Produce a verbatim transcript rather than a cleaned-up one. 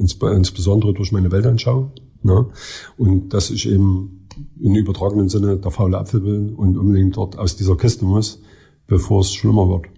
ins, insbesondere durch meine Weltanschauung. Ne? Und dass ich eben im übertragenen Sinne der faule Apfel bin und unbedingt dort aus dieser Kiste muss, bevor es schlimmer wird.